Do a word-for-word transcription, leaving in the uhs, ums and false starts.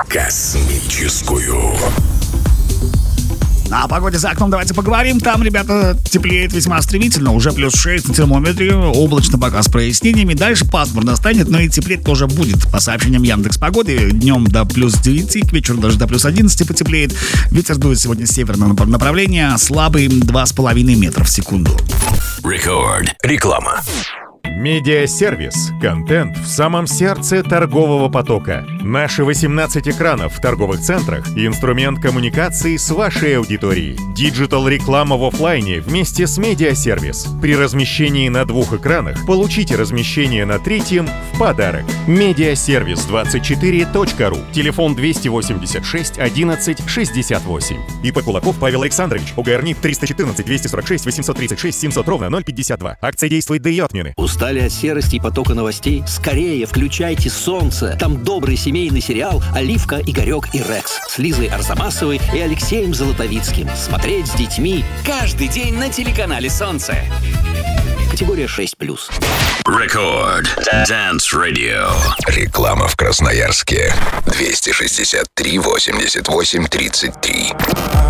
Космическую. О погоде за окном давайте поговорим. Там, ребята, теплеет весьма стремительно. Уже плюс шесть на термометре. Облачно пока с прояснениями. Дальше пасмурно станет, но и теплеть тоже будет. По сообщениям Яндекс.Погоды, днем до плюс девяти, к вечеру даже до плюс одиннадцати потеплеет. Ветер дует сегодня с северного направления. Слабый два с половиной метра в секунду. Рекорд. Реклама. Медиасервис. Контент в самом сердце торгового потока. Наши восемнадцать экранов в торговых центрах – инструмент коммуникации с вашей аудиторией. Диджитал-реклама в офлайне вместе с медиасервис. При размещении на двух экранах получите размещение на третьем в подарок. медиасервис двадцать четыре точка ру. Телефон двести восемьдесят шесть одиннадцать шестьдесят восемь. ИП Кулаков Павел Александрович. ОГР НИП триста четырнадцать двести сорок шесть восемьсот тридцать шесть семьсот ровно ноль пятьдесят два. Акция действует до ее отмены. Устали от серости и потока новостей? Скорее включайте «Солнце». Там добрый семейный сериал «Оливка, Игорек и Рекс» с Лизой Арзамасовой и Алексеем Золотовицким. Смотреть с детьми каждый день на телеканале «Солнце». Категория шесть плюс. Рекорд. Dance Radio. Реклама в Красноярске. двести шестьдесят три восемьдесят восемь тридцать три.